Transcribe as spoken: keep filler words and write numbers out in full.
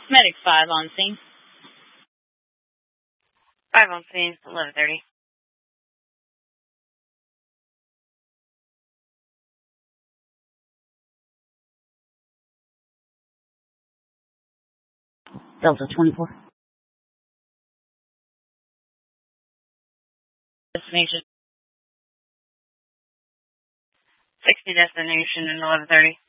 Medic five on scene. five on scene, eleven thirty. Delta twenty-four. Destination. sixty destination and eleven thirty.